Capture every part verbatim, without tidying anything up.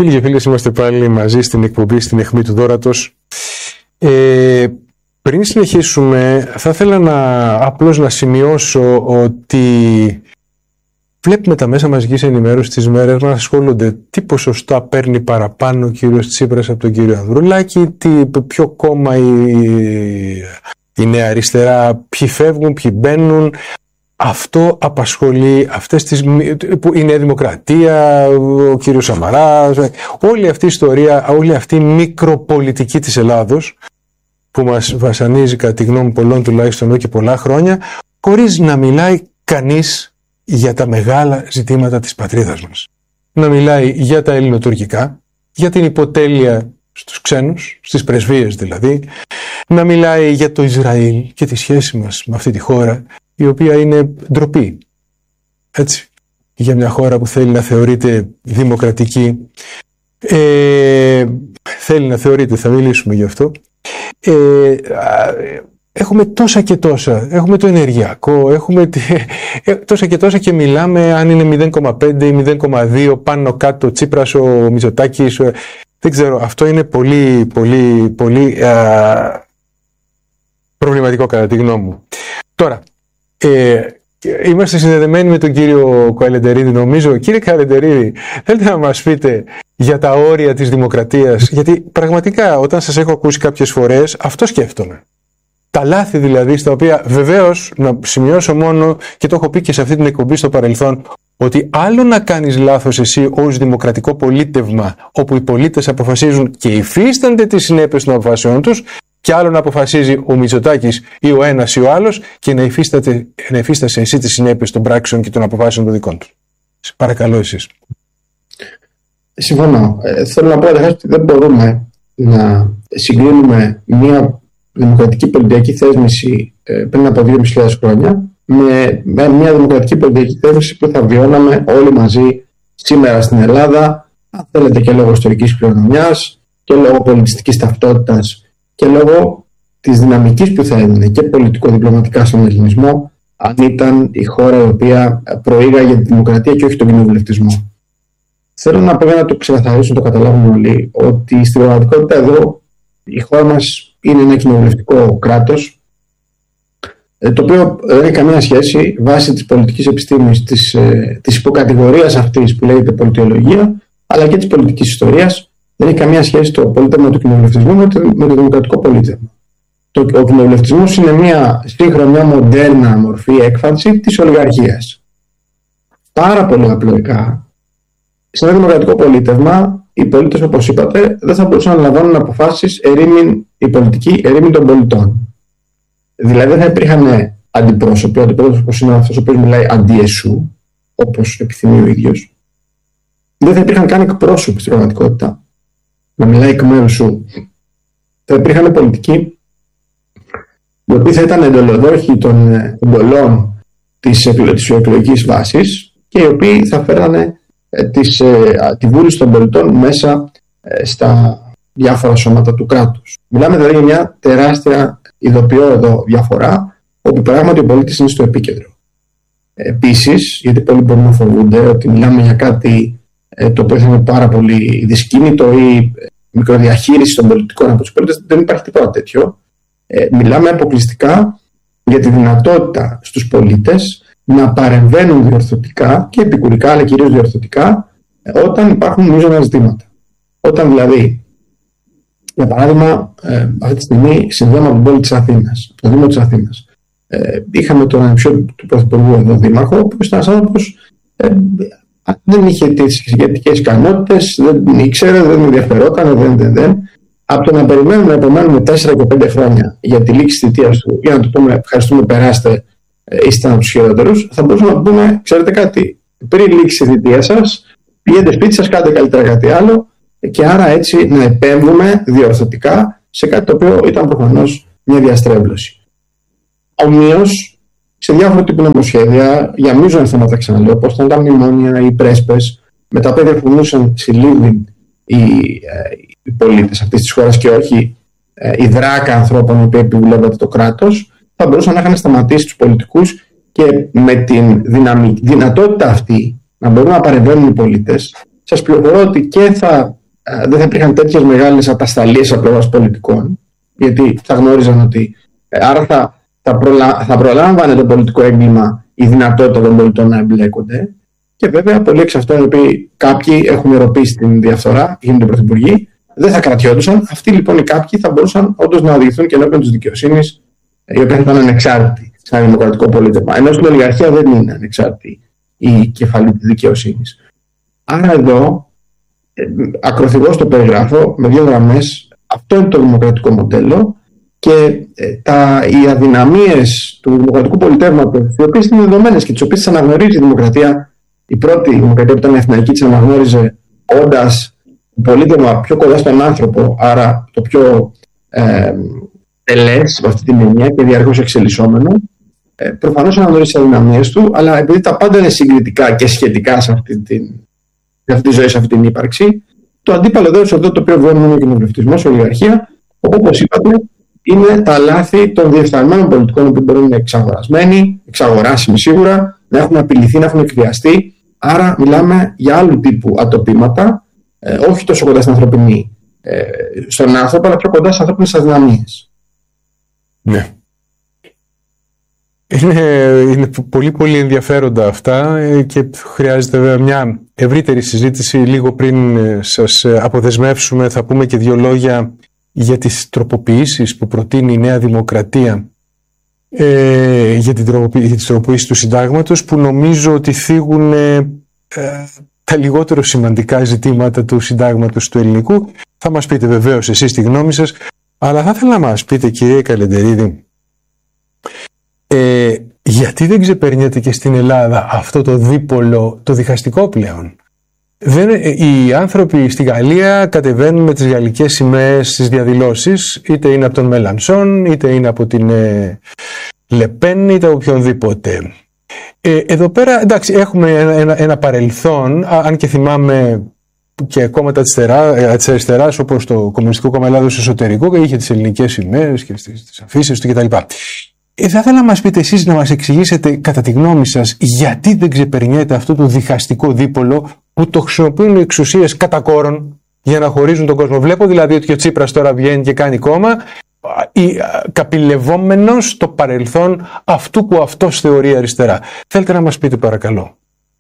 Φίλοι και φίλες, είμαστε πάλι μαζί στην εκπομπή στην Αιχμή του Δώρατος. Ε, πριν συνεχίσουμε, θα ήθελα να, απλώς να σημειώσω ότι βλέπουμε τα μέσα μαζικής ενημέρωσης τις μέρες να ασχολούνται τι ποσοστά παίρνει παραπάνω ο κύριος Τσίπρας από τον κύριο Ανδρουλάκη, τι, ποιο κόμμα η, η Νέα Αριστερά, ποιοι φεύγουν, ποιοι μπαίνουν. Αυτό απασχολεί αυτές τις, που η Νέα Δημοκρατία, ο κύριος Σαμαράς, όλη αυτή η ιστορία, όλη αυτή η μικροπολιτική της Ελλάδος που μας βασανίζει κατά τη γνώμη πολλών τουλάχιστον εδώ και πολλά χρόνια, χωρίς να μιλάει κανείς για τα μεγάλα ζητήματα της πατρίδας μας. Να μιλάει για τα ελληνοτουρκικά, για την υποτέλεια στους ξένους, στις πρεσβείες δηλαδή, να μιλάει για το Ισραήλ και τη σχέση μας με αυτή τη χώρα, η οποία είναι ντροπή, έτσι, για μια χώρα που θέλει να θεωρείται δημοκρατική. Ε, θέλει να θεωρείται, θα μιλήσουμε γι' αυτό. Ε, έχουμε τόσα και τόσα, έχουμε το ενεργειακό, έχουμε τόσα και τόσα και μιλάμε αν είναι μηδέν κόμμα πέντε ή μηδέν κόμμα δύο πάνω κάτω, Τσίπρας, ο Μητσοτάκης, δεν ξέρω, αυτό είναι πολύ, πολύ, πολύ α, προβληματικό κατά τη γνώμη μου. Τώρα, Ε, είμαστε συνδεδεμένοι με τον κύριο Καλεντερίδη, νομίζω. Κύριε Καλεντερίδη, θέλετε να μας πείτε για τα όρια της δημοκρατίας? Γιατί πραγματικά όταν σας έχω ακούσει κάποιες φορές, αυτό σκέφτομαι. Τα λάθη δηλαδή, στα οποία βεβαίως να σημειώσω μόνο, και το έχω πει και σε αυτή την εκπομπή στο παρελθόν, ότι άλλο να κάνεις λάθος εσύ ως δημοκρατικό πολίτευμα, όπου οι πολίτες αποφασίζουν και υφίστανται τις συνέπειες των αποφάσεων τους, και άλλο να αποφασίζει ο Μητσοτάκης ή ο ένας ή ο άλλος και να, να υφίστασε εσύ τις συνέπειες των πράξεων και των αποφάσεων των δικών του. Παρακαλώ εσείς. Συμφωνώ. Ε, θέλω να πω ότι δεν μπορούμε να συγκρίνουμε μια δημοκρατική πολιτική θέσμηση ε, πριν από δύο χιλιάδες χρόνια με, με μια δημοκρατική πολιτική θέσμηση που θα βιώναμε όλοι μαζί σήμερα στην Ελλάδα, αν θέλετε και λόγω ιστορικής κληρονομιάς και λόγω πολιτιστικής ταυτότητας και λόγω της δυναμικής που θα έδινε και πολιτικο-διπλωματικά στον ελληνισμό, αν ήταν η χώρα η οποία προήγαγε τη δημοκρατία και όχι τον κοινοβουλευτισμό. Θέλω να πω, για να το ξεκαθαρίσω, να το καταλάβουμε όλοι, ότι στην πραγματικότητα εδώ η χώρα μας είναι ένα κοινοβουλευτικό κράτος, το οποίο δεν έχει καμία σχέση βάσει της πολιτικής επιστήμης, της, της υποκατηγορίας αυτής που λέγεται πολιτιολογία, αλλά και της πολιτικής ιστορίας. Δεν έχει καμία σχέση το πολίτευμα του κοινοβουλευτισμού με το, με το δημοκρατικό πολίτευμα. Το, ο κοινοβουλευτισμός είναι μια σύγχρονη, μια μοντέρνα μορφή έκφανση της ολιγαρχίας. Πάρα πολύ απλοϊκά, σε ένα δημοκρατικό πολίτευμα, οι πολίτες, όπως είπατε, δεν θα μπορούσαν να λαμβάνουν αποφάσεις ερήμην η πολιτική, ερήμην των πολιτών. Δηλαδή δεν θα υπήρχαν αντιπρόσωποι, ο αντιπρόσωπος είναι αυτός ο οποίος μιλάει αντί-εσού, όπως επιθυμεί ο ίδιος. Δεν θα υπήρχαν καν εκπρόσωποι στην πραγματικότητα να μιλάει εκ μέρους σου. Θα υπήρχαν πολιτικοί οι οποίοι θα ήταν εντολοδόχοι των εντολών της εκλογικής βάσης και οι οποίοι θα φέρανε τις, τη βούληση των πολιτών μέσα στα διάφορα σώματα του κράτους. Μιλάμε δηλαδή για μια τεράστια, ειδοποιώ εδώ, διαφορά, όπου πράγματι ο πολίτης είναι στο επίκεντρο. Επίσης, γιατί πολλοί μπορούν να φοβούνται ότι μιλάμε για κάτι το οποίο θα είναι πάρα πολύ δυσκίνητο ή μικροδιαχείριση των πολιτικών από τους πολίτες, δεν υπάρχει τίποτα τέτοιο. Ε, μιλάμε αποκλειστικά για τη δυνατότητα στους πολίτες να παρεμβαίνουν διορθωτικά και επικουρικά, αλλά κυρίως διορθωτικά, όταν υπάρχουν μείζωνα ζητήματα. Όταν δηλαδή, για παράδειγμα, ε, αυτή τη στιγμή συνδέουμε από την πόλη της Αθήνας, από το Δήμο της Αθήνας. Ε, είχαμε τον ανεψιό του Πρωθυπουργού εδώ δήμαρχο, που ήταν ένας άνθρωπος ε, δεν είχε τις ηγετικές ικανότητες, δεν ήξερε, δεν ενδιαφερόταν, δεν, δεν, δεν. Από το να περιμένουμε να απομένουμε τέσσερα και πέντε χρόνια για τη λήξη της θητείας του, για να του πούμε ευχαριστούμε, περάστε, ήσταν από τους χειρότερους, θα μπορούσαμε να πούμε, ξέρετε κάτι, πριν λήξει η θητεία σας, πηγαίνετε σπίτι σας, κάντε καλύτερα κάτι άλλο, και άρα έτσι να επέμβουμε διορθωτικά σε κάτι το οποίο ήταν προφανώς μια διαστρέβλωση. Ομοίως, σε διάφορα τύπου νομοσχέδια, για μείζωνα θέματα, ξαναλέω, όπως ήταν τα μνημόνια ή οι πρέσπες, με τα οποία διαφωνούσαν συλλήβδιν οι, οι πολίτες αυτής της χώρας και όχι η δράκα ανθρώπων που επιβουλεύεται το κράτος, θα μπορούσαν να είχαν σταματήσει τους πολιτικούς και με την δυναμική, δυνατότητα αυτή να μπορούν να παρεμβαίνουν οι πολίτες, σας πληροφορώ ότι και θα, ε, δεν θα υπήρχαν τέτοιες μεγάλες ατασταλίες από πλευράς πολιτικών, γιατί θα γνώριζαν ότι ε, άρα θα, θα, προλα, θα προλάμβανε το πολιτικό έγκλημα η δυνατότητα των πολιτών να εμπλέκονται. Και βέβαια, πολλοί εξ αυτών οι οποίοι κάποιοι έχουν ιεροποιήσει την διαφθορά, γίνονται πρωθυπουργοί, δεν θα κρατιόντουσαν. Αυτοί λοιπόν οι κάποιοι θα μπορούσαν όντως να οδηγηθούν και ενώπιον της δικαιοσύνης, η οποία θα ήταν ανεξάρτητη σε ένα δημοκρατικό πολίτευμα. Ενώ στην ολιγαρχία δεν είναι ανεξάρτητη η κεφαλή της δικαιοσύνης. Άρα εδώ, ε, ακροθυγώς το περιγράφω με δύο γραμμές. Αυτό είναι το δημοκρατικό μοντέλο και ε, τα, οι αδυναμίες του δημοκρατικού πολιτεύματος, οι οποίες είναι δεδομένες και τις οποίες τις αναγνωρίζει η δημοκρατία. Η πρώτη δημοκρατία που ήταν η Αθηναϊκή τις αναγνώριζε όντας το πολίτευμα πιο κοντά στον άνθρωπο, άρα το πιο ε, τελές από αυτή την έννοια και διαρκώς εξελισσόμενο. Ε, προφανώς αναγνωρίζει τις αδυναμίες του, αλλά επειδή τα πάντα είναι συγκριτικά και σχετικά σε αυτή, την, σε αυτή τη ζωή, σε αυτή την ύπαρξη, το αντίπαλο εδώ, σε αυτό το οποίο βιώνουμε είναι ο κοινοβουλευτισμός, η ολιγαρχία, όπως είπατε, είναι τα λάθη των διεφθαρμένων πολιτικών που μπορούν να είναι εξαγορασμένοι, εξαγοράσιμοι σίγουρα, να έχουν απειληθεί, να έχουν εκβιαστεί. Άρα μιλάμε για άλλου τύπου ατοπήματα, ε, όχι τόσο κοντά στην ανθρωπινή, ε, στον άνθρωπο, αλλά πιο κοντά στις ανθρώπινες αδυναμίες. Ναι. Είναι, είναι πολύ πολύ ενδιαφέροντα αυτά και χρειάζεται βέβαια μια ευρύτερη συζήτηση. Λίγο πριν σας αποδεσμεύσουμε θα πούμε και δύο λόγια για τις τροποποιήσεις που προτείνει η Νέα Δημοκρατία ε, για, την τροποποίηση, για τις τροποποιήσεις του συντάγματος, που νομίζω ότι θίγουν ε, τα λιγότερο σημαντικά ζητήματα του συντάγματος του ελληνικού. Θα μας πείτε βεβαίως εσείς τη γνώμη σας, αλλά θα ήθελα να μας πείτε, κύριε Καλεντερίδη, ε, γιατί δεν ξεπερνιέται και στην Ελλάδα αυτό το δίπολο, το διχαστικό πλέον. Δεν, οι άνθρωποι στη Γαλλία κατεβαίνουν με τις γαλλικές σημαίες στις διαδηλώσεις, είτε είναι από τον Μελανσόν, είτε είναι από την ε, Λεπέν, είτε από οποιονδήποτε. Ε, εδώ πέρα, εντάξει, έχουμε ένα, ένα, ένα παρελθόν, α, αν και θυμάμαι και κόμματα της, τερά, της αριστεράς, όπως το Κομμουνιστικό Κόμμα Ελλάδος εσωτερικό, και είχε τις ελληνικές σημαίες και τις, τις αφήσεις του κτλ. Ε, θα ήθελα να μας πείτε εσείς, να μας εξηγήσετε κατά τη γνώμη σας, γιατί δεν ξεπερνιέται αυτό το διχαστικό δίπολο που το χρησιμοποιούν οι εξουσίες κατά κόρον για να χωρίζουν τον κόσμο. Βλέπω δηλαδή ότι ο Τσίπρας τώρα βγαίνει και κάνει κόμμα, καπηλευόμενος στο παρελθόν αυτού που αυτός θεωρεί αριστερά. Θέλετε να μας πείτε παρακαλώ.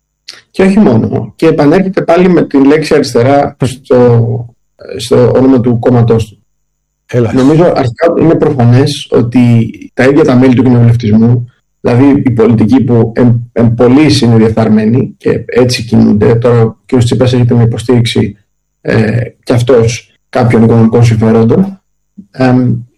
Και όχι μόνο. Και επανέρχεται πάλι με τη λέξη αριστερά στο, στο όνομα του κόμματός του. Έλα. Νομίζω αρχικά είναι προφανές ότι τα ίδια τα μέλη του κοινοβουλευτισμού, δηλαδή οι πολιτικοί που εν, εν πολλοίς είναι διεφθαρμένοι και έτσι κινούνται, τώρα ο κ. Τσίπρας έχει την υποστήριξη ε, και αυτός κάποιων οικονομικών συμφερόντων, ε,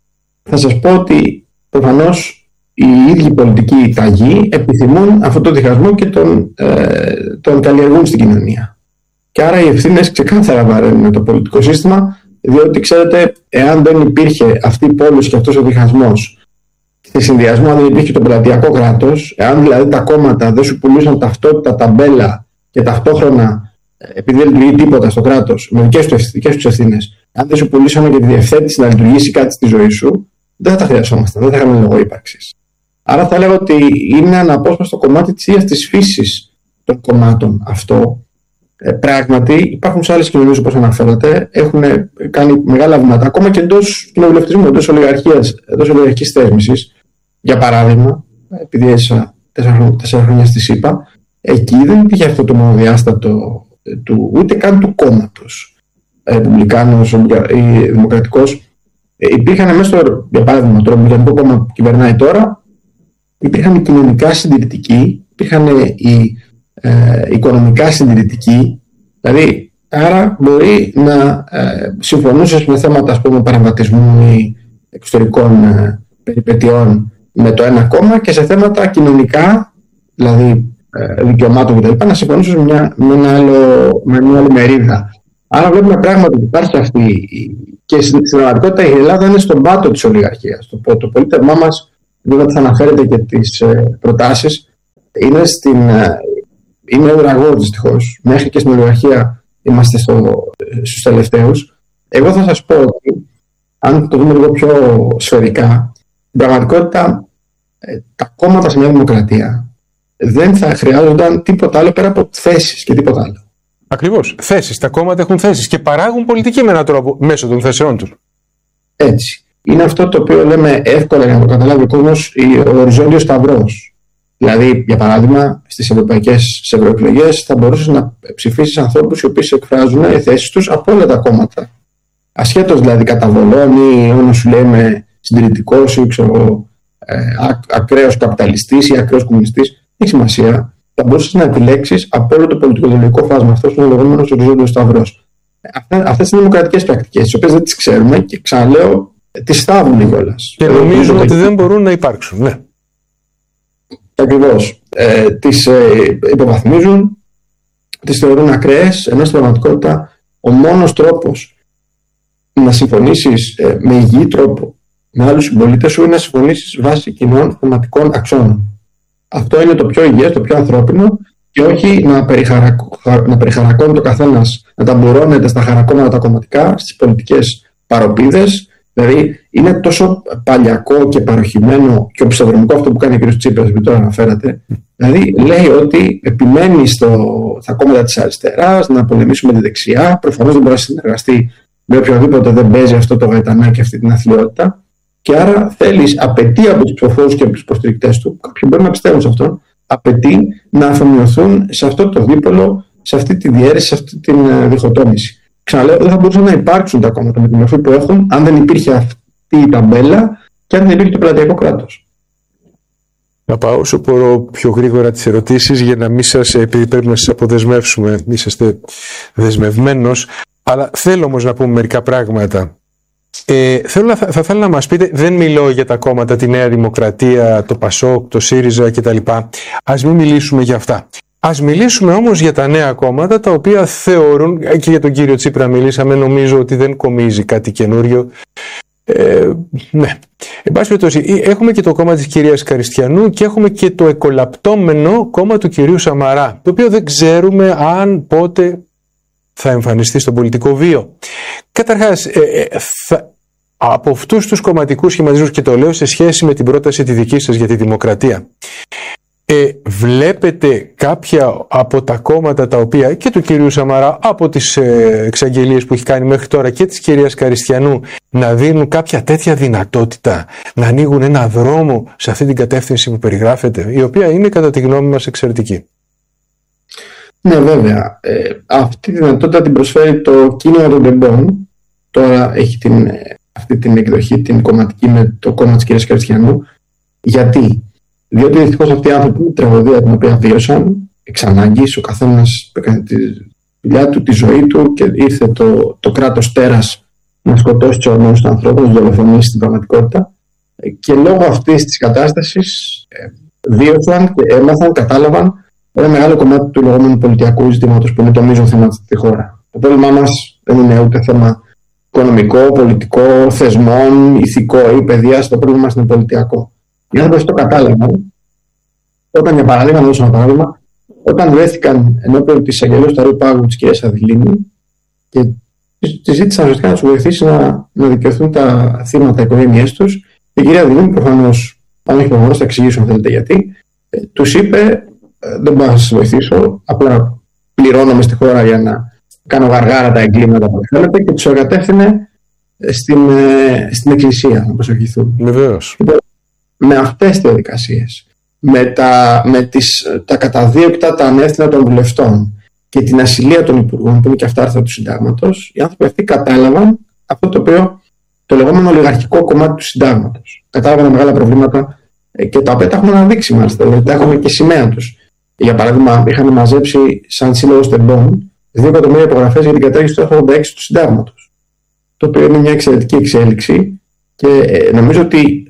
θα σας πω ότι προφανώς οι ίδιοι πολιτικοί ταγοί επιθυμούν αυτό το διχασμό και τον, ε, τον καλλιεργούν στην κοινωνία. Και άρα οι ευθύνες ξεκάθαρα βαραίνουν το πολιτικό σύστημα, διότι ξέρετε, εάν δεν υπήρχε αυτή η πόλωση και αυτός ο διχασμός, στη συνδυασμό αν δεν υπήρχε το πελατειακό κράτος, εάν δηλαδή τα κόμματα δεν σου πουλούσαν ταυτότητα, ταμπέλα και ταυτόχρονα, επειδή δεν λειτουργεί τίποτα στο κράτος, με δικές τους ευθύνες, αν δεν σου πουλήσαν και τη διευθέτηση να λειτουργήσει κάτι στη ζωή σου, δεν θα τα χρειαζόμασταν, δεν θα είχαμε λόγο ύπαρξης. Άρα θα έλεγα ότι είναι αναπόσπαστο κομμάτι της ίδιας της φύσης των κομμάτων αυτό. Ε, πράγματι, υπάρχουν σε άλλες κοινωνίες, όπως αναφέρατε, έχουν κάνει μεγάλα βήματα, ακόμα και εντός κοινοβουλευτισμού, εντός ολιγαρχίας, εντός ολιγαρχικής θέσμησης. Για παράδειγμα, επειδή έζησα τέσσερα χρόνια στη ΣΥΠΑ, εκεί δεν υπήρχε αυτό το μονοδιάστατο του, ούτε καν του κόμματος. Ρεπουμπλικάνος ή δημοκρατικός. Ε, υπήρχαν μέσα στο, για παράδειγμα, το Ρεπουμπλικανικό κόμμα που κυβερνάει τώρα, υπήρχαν οι κοινωνικά συντηρητικοί, υπήρχαν οι ε, οικονομικά συντηρητικοί, δηλαδή άρα μπορεί να ε, συμφωνούσες με θέματα, ας πούμε, παρεμβατισμού ή εξωτερικών ε, περιπετειών με το ένα κόμμα και σε θέματα κοινωνικά, δηλαδή ε, δικαιωμάτων κτλ. Να συμφωνούσες με μια, με ένα άλλο, με μια άλλη μερίδα. Άρα βλέπουμε πράγματι ότι υπάρχει αυτή, και στην πραγματικότητα η Ελλάδα είναι στον πάτο της ολιγαρχίας. Το, το πολίτευμά μας, βέβαια θα αναφέρετε και τις ε, προτάσεις, είναι, στην, ε, είναι ουραγός δυστυχώς. Μέχρι και στην ολιγαρχία είμαστε στο, στους τελευταίους. Εγώ θα σας πω ότι, αν το δούμε λίγο πιο σφαιρικά, στην πραγματικότητα ε, τα κόμματα σε μια δημοκρατία δεν θα χρειάζονταν τίποτα άλλο πέρα από θέσεις και τίποτα άλλο. Ακριβώς. Θέσεις. Τα κόμματα έχουν θέσεις και παράγουν πολιτική με έναν τρόπο μέσω των θέσεών τους. Έτσι. Είναι αυτό το οποίο λέμε εύκολα για να το καταλάβει ο κόσμος, ο οριζόντιος σταυρός. Δηλαδή, για παράδειγμα, στις ευρωπαϊκές ευρωεκλογές θα μπορούσες να ψηφίσεις ανθρώπους οι οποίοι εκφράζουν οι θέσεις τους από όλα τα κόμματα. Ασχέτως δηλαδή καταβολών ή ono σου λέει είμαι συντηρητικός ή ξέρω, ε, ακραίος καπιταλιστής ή ακραίος κομμουνιστής, έχει σημασία. Θα μπορούσες να επιλέξεις από όλο το πολιτικο-ιδεολογικό φάσμα. Αυτός είναι ο λεγόμενος οριζόντιος σταυρός. Αυτές είναι δημοκρατικές πρακτικές, τις οποίες δεν τις ξέρουμε και ξαναλέω, τις θάβουν κιόλας. Και νομίζω ότι δεν μπορούν να υπάρξουν. Ναι. Ακριβώς. Ε, τις ε, υποβαθμίζουν, τις θεωρούν ακραίες, ενώ στην πραγματικότητα ο μόνος τρόπος να συμφωνήσεις ε, με υγιή τρόπο με άλλους συμπολίτες σου είναι να συμφωνήσεις βάσει κοινών θεματικών αξώνων. Αυτό είναι το πιο υγιές, το πιο ανθρώπινο και όχι να, περιχαρακ... να περιχαρακώνει το καθένας, να ταμπουρώνεται στα χαρακόμματα τα κομματικά, στις πολιτικές παροπίδες. Δηλαδή είναι τόσο παλιακό και παροχημένο και οψιδρομικό αυτό που κάνει ο κ. Τσίπρας, που τώρα αναφέρατε. Δηλαδή λέει ότι επιμένει στο, στα κόμματα της αριστεράς να πολεμήσουμε τη δεξιά. Προφανώς δεν μπορεί να συνεργαστεί με οποιοδήποτε δεν παίζει αυτό το γαϊτανάκι, αυτή την αθλειότητα. Και άρα θέλεις, απαιτεί από τους ψηφοφόρους και από τους υποστηρικτές του, κάποιοι μπορεί να πιστεύουν σε αυτόν, απαιτεί να αφομοιωθούν σε αυτό το δίπολο, σε αυτή τη διαίρεση, σε αυτή τη διχοτόμηση. Ξαναλέω, δεν θα μπορούσαν να υπάρξουν τα κόμματα με τη μορφή που έχουν αν δεν υπήρχε αυτή η ταμπέλα και αν δεν υπήρχε το πελατειακό κράτος. Να πάω όσο μπορώ πιο γρήγορα τις ερωτήσεις για να μην σας, επειδή πρέπει να σας αποδεσμεύσουμε, είσαστε δεσμευμένος, αλλά θέλω όμως να πούμε μερικά πράγματα. Ε, θέλω, θα, θα θέλω να μας πείτε, δεν μιλώ για τα κόμματα, τη Νέα Δημοκρατία, το Πασόκ, το ΣΥΡΙΖΑ κτλ. Ας μην μιλήσουμε για αυτά. Ας μιλήσουμε όμως για τα νέα κόμματα, τα οποία θεωρούν, και για τον κύριο Τσίπρα μιλήσαμε, νομίζω ότι δεν κομίζει κάτι καινούριο. Ε, ναι. Εν πάση περιπτώσει, έχουμε και το κόμμα της κυρίας Καριστιανού και έχουμε και το εκολαπτώμενο κόμμα του κυρίου Σαμαρά, το οποίο δεν ξέρουμε αν πότε θα εμφανιστεί στον πολιτικό βίο. Καταρχάς, ε, ε, θα, από αυτούς τους κομματικούς σχηματισμούς, και το λέω σε σχέση με την πρόταση τη δική σας για τη δημοκρατία, ε, βλέπετε κάποια από τα κόμματα τα οποία, και του κυρίου Σαμαρά, από τις ε, εξαγγελίες που έχει κάνει μέχρι τώρα, και της κυρίας Καριστιανού, να δίνουν κάποια τέτοια δυνατότητα, να ανοίγουν ένα δρόμο σε αυτή την κατεύθυνση που περιγράφεται, η οποία είναι κατά τη γνώμη μας εξαιρετική? Ναι, βέβαια. Ε, αυτή τη δυνατότητα την προσφέρει το κίνημα των τεμπών. Τώρα έχει την, αυτή την εκδοχή, την κομματική, με το κόμμα της κυρίας Καριστιανού. Γιατί? Διότι δυστυχώς αυτοί οι άνθρωποι, η τραγωδία την οποία βίωσαν, εξ ανάγκης, ο καθένας έκανε τη δουλειά του, τη ζωή του και ήρθε το, το κράτος τέρας να σκοτώσει τους ορμόνους του ανθρώπου, να τους δολοφονήσει στην πραγματικότητα. Και λόγω αυτής της κατάστασης ε, βίωσαν και έμαθαν, κατάλαβαν ένα μεγάλο κομμάτι του λεγόμενου πολιτιακού ζητήματος που είναι το μείζον θέμα στη χώρα. Το πρόβλημά μας δεν είναι ούτε θέμα οικονομικό, πολιτικό, θεσμών, ηθικό ή παιδείας. Το πρόβλημά μας είναι πολιτιακό. Οι άνθρωποι το κατάλαβαν όταν, για παράδειγμα, να δώσω ένα παράδειγμα, όταν βρέθηκαν ενώπιον της εισαγγελίας του Αρείου Πάγου της κυρίας Αδηλίνη και τη ζήτησαν ουσιαστικά να τους βοηθήσει να, να δικαιωθούν τα θύματα, οι οικογένειές τους. Η κυρία Αδηλίνη, προφανώς, αν όχι προφανώς, θα εξηγήσω αν θέλετε γιατί, τους είπε: δεν μπορώ να σας βοηθήσω, απλά πληρώνομαι στη χώρα για να κάνω γαργάρα τα εγκλήματα που θέλετε, και τους εργατεύθυνε στην, στην εκκλησία να προσευχηθούν. Βεβαίως. Με αυτές τις διαδικασίες, με τα, με τις, τα καταδίωκτα τα ανεύθυνα των βουλευτών και την ασυλία των υπουργών, που είναι και αυτά άρθρα του συντάγματος, οι άνθρωποι αυτοί κατάλαβαν αυτό το οποίο, το λεγόμενο ολιγαρχικό κομμάτι του συντάγματος. Κατάλαβαν μεγάλα προβλήματα και τα οποία τα έχουμε αναδείξει μάλιστα, δηλαδή τα έχουμε και σημαία τους. Για παράδειγμα, είχαν μαζέψει σαν σύλλογος τεμπών δύο εκατομμύρια υπογραφές για την κατάργηση του ογδόντα έξι του συντάγματος. Το οποίο είναι μια εξαιρετική εξέλιξη και νομίζω ότι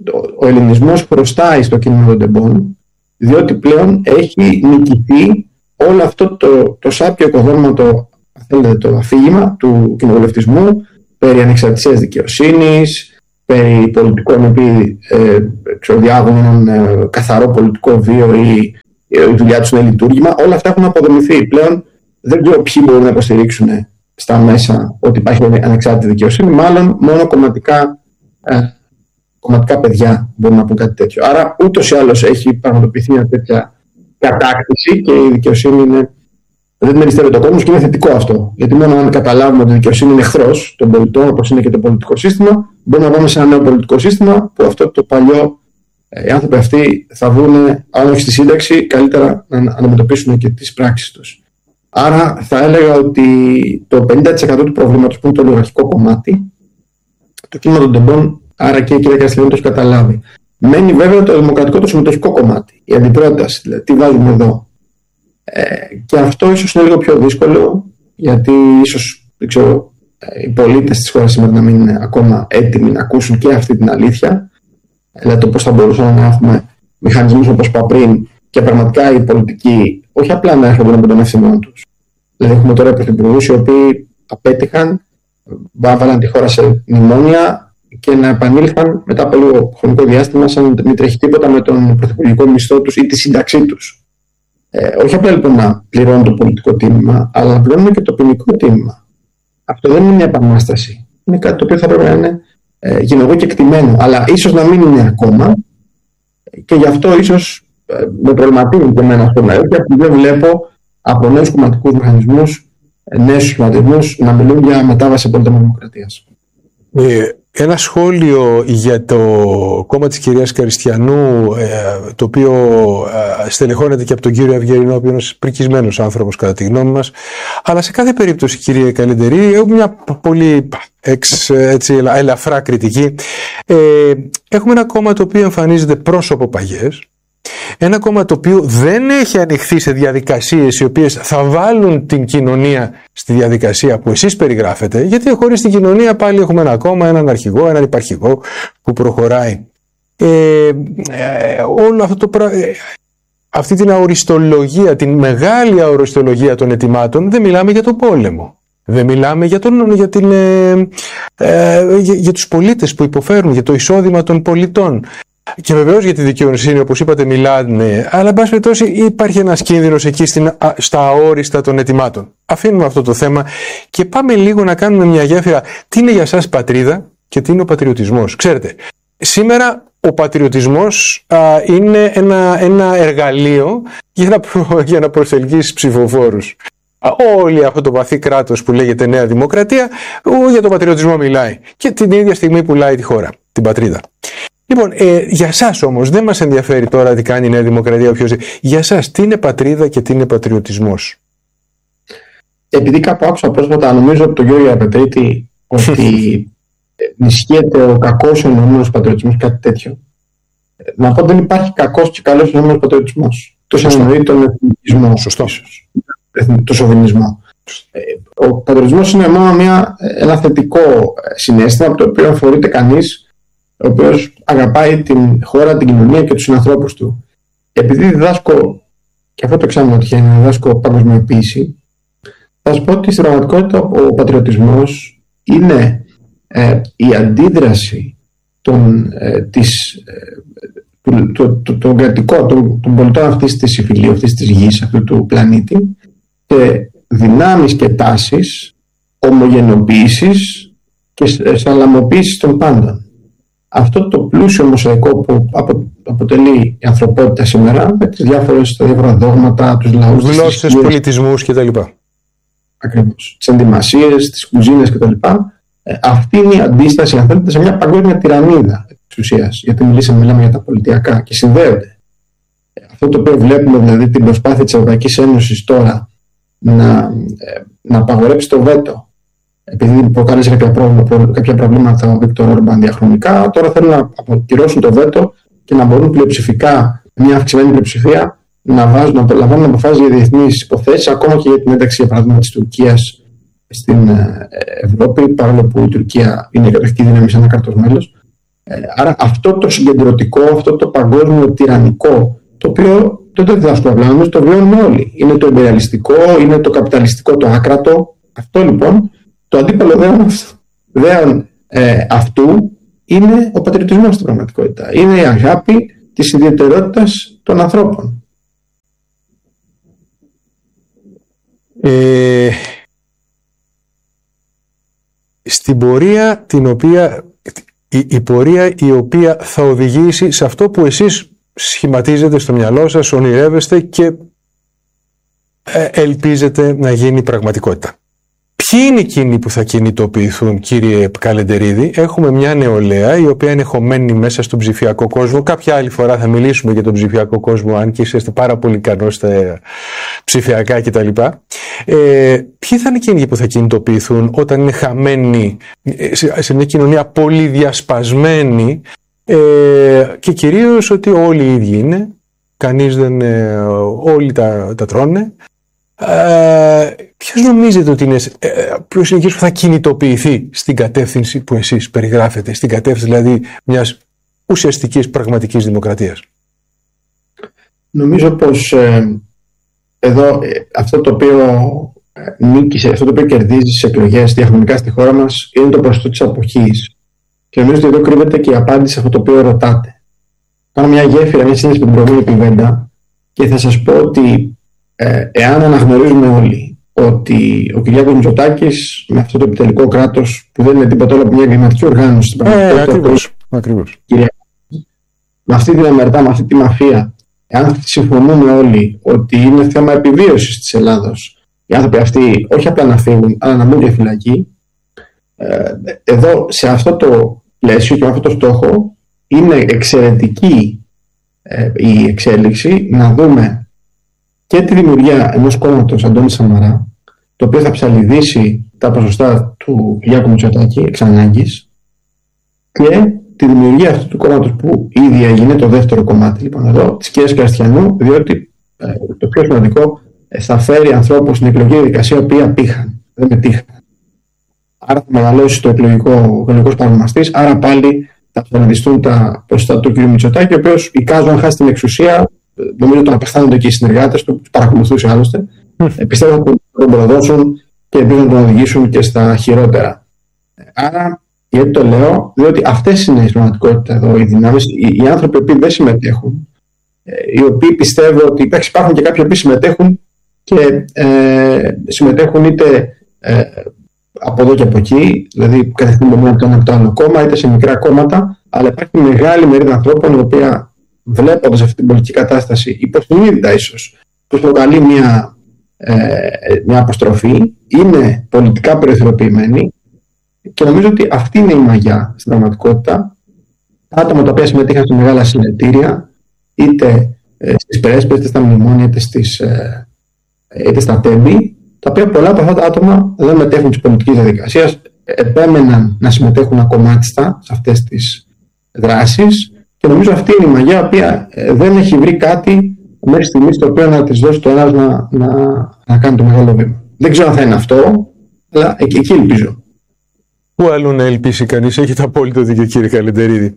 ο ελληνισμός χρωστάει στο κίνημα των τεμπών, διότι πλέον έχει νικηθεί όλο αυτό το, το σάπιο οικοδόμημα, το, θέλετε, το αφήγημα του κοινοβουλευτισμού περί ανεξαρτησίας δικαιοσύνης, περί πολιτικών επί ε, διάγωνων, ε, καθαρό πολιτικό βίο ή η δουλειά τους είναι λειτουργήμα. Όλα αυτά έχουν αποδομηθεί. Πλέον δεν ξέρω ποιοι μπορούν να υποστηρίξουν στα μέσα ότι υπάρχει ανεξάρτητη δικαιοσύνη. Μάλλον μόνο κομματικά, ε, κομματικά παιδιά μπορούν να πούν κάτι τέτοιο. Άρα ούτως ή άλλως έχει πραγματοποιηθεί μια τέτοια κατάκτηση και η δικαιοσύνη είναι δεν είναι αριστερό το κόμμα και είναι θετικό αυτό. Γιατί μόνο αν καταλάβουμε ότι η δικαιοσύνη είναι εχθρός των πολιτών, όπως είναι και το πολιτικό σύστημα, μπορούμε να πάμε σε ένα νέο πολιτικό σύστημα που αυτό το παλιό, οι άνθρωποι αυτοί θα βρουν, αν όχι στη σύνταξη, καλύτερα να αντιμετωπίσουν και τις πράξεις τους. Άρα θα έλεγα ότι το πενήντα τοις εκατό του προβλήματος που είναι το ολιγαρχικό κομμάτι, το κίνημα των τεμπών, άρα και η κυρία Καστελιανή το έχει καταλάβει. Μένει βέβαια το δημοκρατικό, το συμμετοχικό κομμάτι, η αντιπρόταση, δηλαδή τι βάζουμε εδώ. Ε, και αυτό ίσως είναι λίγο πιο δύσκολο, γιατί ίσως δεν ξέρω, οι πολίτες της χώρας σήμερα να μην είναι ακόμα έτοιμοι να ακούσουν και αυτή την αλήθεια. Δηλαδή το πώς θα μπορούσαμε να έχουμε μηχανισμούς όπως είπα πριν και πραγματικά οι πολιτικοί όχι απλά να έρχονται με τον ευθυνών τους. Δηλαδή έχουμε τώρα πρωθυπουργούς οι οποίοι απέτυχαν, βάλαν τη χώρα σε μνημόνια και να επανήλθαν μετά από λίγο χρονικό διάστημα σαν να μην τρέχει τίποτα με τον πρωθυπουργικό μισθό τους ή τη σύνταξή τους. Ε, όχι απλά λοιπόν να πληρώνουν το πολιτικό τίμημα, αλλά να πληρώνουν και το ποινικό τίμημα. Αυτό δεν είναι μια επανάσταση. Είναι κάτι το οποίο θα πρέπει να είναι ε, γενικό και εκτιμένο, αλλά ίσως να μην είναι ακόμα και γι' αυτό ίσως ε, με προβληματίζει και εμένα αυτό να έρθει, γιατί δεν βλέπω από νέους κομματικούς μηχανισμούς, ε, νέους σχηματισμούς να μιλούν για μετάβαση πολίτευμα δημοκρατίας. Ε, ένα σχόλιο για το κόμμα της κυρίας Καριστιανού, ε, το οποίο ε, στελεχώνεται και από τον κύριο Αυγερινό, ο οποίος είναι ένας πρικισμένος άνθρωπος κατά τη γνώμη μας. Αλλά σε κάθε περίπτωση, κύριε Καλεντερή, έχουμε μια πολύ εξ, έτσι, ελαφρά κριτική. Ε, έχουμε ένα κόμμα το οποίο εμφανίζεται πρόσωπο παγιές. Ένα κόμμα το οποίο δεν έχει ανοιχθεί σε διαδικασίες οι οποίες θα βάλουν την κοινωνία στη διαδικασία που εσείς περιγράφετε, γιατί χωρίς την κοινωνία πάλι έχουμε ένα κόμμα, έναν αρχηγό, έναν υπαρχηγό που προχωράει. Ε, ε, όλο αυτό το πρα... αυτή την αοριστολογία, την μεγάλη αοριστολογία των αιτημάτων, δεν μιλάμε για τον πόλεμο. Δεν μιλάμε για, τον, για, την, ε, ε, για, για τους πολίτες που υποφέρουν, για το εισόδημα των πολιτών. Και βεβαίως για τη δικαιοσύνη, όπως είπατε, μιλάνε, αλλά εν πάση περιπτώσει υπάρχει ένας κίνδυνος εκεί στην, στα αόριστα των αιτημάτων. Αφήνουμε αυτό το θέμα και πάμε λίγο να κάνουμε μια γέφυρα. Τι είναι για σας πατρίδα και τι είναι ο πατριωτισμός? Ξέρετε, σήμερα ο πατριωτισμός α, είναι ένα, ένα εργαλείο για να, προ, για να προσελκύσει ψηφοφόρους. Όλη αυτό το βαθύ κράτος που λέγεται Νέα Δημοκρατία ο, για τον πατριωτισμό μιλάει και την ίδια στιγμή πουλάει τη χώρα, την πατρίδα. Λοιπόν, ε, για σας όμως δεν μας ενδιαφέρει τώρα τι κάνει η Νέα Δημοκρατία. Όποιος... Για σας τι είναι πατρίδα και τι είναι πατριωτισμός? Επειδή κάπου άκουσα πρόσφατα, νομίζω από τον Γιώργο Πετρίτη, ότι ενισχύεται ο κακός εννοούμενος πατριωτισμός, κάτι τέτοιο. Να πω δεν υπάρχει κακός και καλός εννοούμενος πατριωτισμός. Τόσο εννοεί τον εθνικισμό. Σωστό. Το σοβινισμό. Ο πατριωτισμός είναι μόνο μια, ένα θετικό συναίσθημα από το οποίο αφορείται κανείς, ο οποίος αγαπάει την χώρα, την κοινωνία και τους συνανθρώπους του. Επειδή διδάσκω, και αυτό το εξάμεινο τυχαίνει, διδάσκω παγκοσμιοποίηση, θα σας πω ότι στην πραγματικότητα ο πατριωτισμός είναι ε, η αντίδραση των, ε, της, ε, του, το, το, το κρατικό, των, των πολιτών αυτής της υφηλίου, αυτής της γης, αυτού του πλανήτη, και δυνάμεις και τάσεις ομογενοποίησης και σαλαμοποίησης των πάντων. Αυτό το πλούσιο μοσαϊκό που απο, αποτελεί η ανθρωπότητα σήμερα, με τις διάφορες, τα διάφορα δόγματα, τους λαούς, γλώσσες, πολιτισμούς κτλ. Ακριβώς. Τις ενδυμασίες, τις κουζίνες κτλ. Ε, αυτή είναι η αντίσταση, αν θέλετε, σε μια παγκόσμια τυραννίδα της ουσίας. Γιατί μιλήσαμε, μιλάμε για τα πολιτιακά και συνδέονται. Ε, αυτό το οποίο βλέπουμε, δηλαδή την προσπάθεια της Ευρωπαϊκής Ένωσης τώρα να, ε, να απαγορέψει το βέτο. Επειδή προκάλεσε κάποια, πρόβλημα, κάποια προβλήματα ο Βίκτορ Όρμπαν διαχρονικά, τώρα θέλουν να αποκυρώσουν το βέτο και να μπορούν πλειοψηφικά, μια αυξημένη πλειοψηφία, να, βάζουν, να λαμβάνουν αποφάσεις για διεθνείς υποθέσεις, ακόμα και για την ένταξη, για παράδειγμα, της Τουρκίας στην Ευρώπη, παρόλο που η Τουρκία είναι κατοχική δύναμη σε ένα κράτος μέλος. Άρα αυτό το συγκεντρωτικό, αυτό το παγκόσμιο τυραννικό, το οποίο δεν το διδάσκουμε απλά, εμείς το βιώνουμε όλοι. Είναι το εμπειριαλιστικό, είναι το καπιταλιστικό, το άκρατο. Αυτό λοιπόν. Το αντίπαλο δέον, δέον ε, αυτού είναι ο πατριωτισμός στην πραγματικότητα. Είναι η αγάπη της ιδιαιτερότητας των ανθρώπων. Ε, στην πορεία την οποία, η, η πορεία η οποία θα οδηγήσει σε αυτό που εσείς σχηματίζετε στο μυαλό σας, ονειρεύεστε και ε, ελπίζετε να γίνει πραγματικότητα. Ποιοι είναι εκείνοι που θα κινητοποιηθούν, κύριε Καλεντερίδη? Έχουμε μια νεολαία η οποία είναι χωμένη μέσα στον ψηφιακό κόσμο. Κάποια άλλη φορά θα μιλήσουμε για τον ψηφιακό κόσμο, αν και είστε πάρα πολύ ικανός στα ψηφιακά κτλ. Ε, ποιοι θα είναι εκείνοι που θα κινητοποιηθούν όταν είναι χαμένοι σε μια κοινωνία πολύ διασπασμένη, ε, και κυρίως ότι όλοι οι ίδιοι είναι, κανείς δεν, ε, όλοι τα, τα τρώνε. Ε, ποιος νομίζετε ότι είναι, ε, ποιος είναι εκείνος που θα κινητοποιηθεί στην κατεύθυνση που εσείς περιγράφετε, στην κατεύθυνση δηλαδή μιας ουσιαστικής πραγματικής δημοκρατίας? Νομίζω πως ε, εδώ ε, αυτό το οποίο ε, νίκησε, αυτό το οποίο κερδίζει στις εκλογές διαχρονικά στη χώρα μας είναι το ποσοστό της αποχής, και νομίζω ότι εδώ κρύβεται και η απάντηση σε αυτό το οποίο ρωτάτε. Κάνω μια γέφυρα, μια σύνδεση με την προηγούμενη κουβέντα και θα σας πω ότι Ε, εάν αναγνωρίζουμε όλοι ότι ο Κυριάκος Μητσοτάκης με αυτό το επιτελικό κράτος που δεν είναι τίποτα άλλο από μια εγκληματική οργάνωση στην πραγματικότητα, ε, ακριβώς, ακριβώς. με αυτή την αμερτά, με αυτή τη μαφία, εάν συμφωνούμε όλοι ότι είναι θέμα επιβίωσης της Ελλάδος οι άνθρωποι αυτοί όχι απλά να φύγουν αλλά να μπουν και φυλακή, ε, εδώ σε αυτό το πλαίσιο και με αυτό το στόχο είναι εξαιρετική ε, η εξέλιξη να δούμε και τη δημιουργία ενός κόμματος Αντώνη Σαμαρά, το οποίο θα ψαλιδίσει τα ποσοστά του Κυριάκου Μητσοτάκη εξ ανάγκης, και τη δημιουργία αυτού του κόμματος που ήδη έγινε το δεύτερο κομμάτι λοιπόν εδώ, της κυρίας Κραστιανού, διότι ε, το πιο σημαντικό ε, θα φέρει ανθρώπους στην εκλογική διαδικασία οι οποίοι απήχαν, δεν μετήχαν. Άρα θα μεγαλώσει το εκλογικό, εκλογικός παρονομαστής, άρα πάλι θα ψαλιδιστούν τα ποσοστά του κ. Μητσοτάκη, ο οποίος εικάζω αν χάσει την εξουσία. Νομίζω ότι τον απεχθάνονται και οι συνεργάτες του, που παρακολουθούσε άλλωστε. Mm. Πιστεύω ότι τον προδώσουν και ελπίζω να τον οδηγήσουν και στα χειρότερα. Άρα, γιατί το λέω, διότι αυτές είναι η πραγματικότητα εδώ, οι δυνάμεις, οι, οι άνθρωποι που δεν συμμετέχουν, οι οποίοι πιστεύω ότι υπάρχουν και κάποιοι που συμμετέχουν και ε, συμμετέχουν είτε ε, από εδώ και από εκεί, δηλαδή κατευθύνουν από το ένα από το άλλο κόμμα, είτε σε μικρά κόμματα, αλλά υπάρχει μεγάλη μερίδα ανθρώπων η οποία, βλέποντας αυτή την πολιτική κατάσταση υποσυνείδητα ίσως, που προκαλεί μια, ε, μια αποστροφή, είναι πολιτικά περιθωριοποιημένοι, και νομίζω ότι αυτή είναι η μαγιά στην πραγματικότητα. Τα άτομα τα οποία συμμετείχαν σε μεγάλα συλλαλητήρια, είτε ε, στις πρέσπες, είτε στα μνημόνια, είτε, στις, ε, είτε στα τέμπη, τα οποία πολλά από αυτά τα άτομα δεν μετέχουν της πολιτικής διαδικασίας, επέμεναν να συμμετέχουν ακομμάτιστα σε αυτές τις δράσεις. Και νομίζω αυτή είναι η μαγιά, η οποία δεν έχει βρει κάτι μέχρι στιγμής το οποίο να της δώσει το ένας να, να, να κάνει το μεγάλο βήμα. Δεν ξέρω αν θα είναι αυτό, αλλά εκεί, εκεί ελπίζω. Πού αλλού να ελπίσει κανείς, έχετε απόλυτο δίκιο κύριε Καλεντερίδη.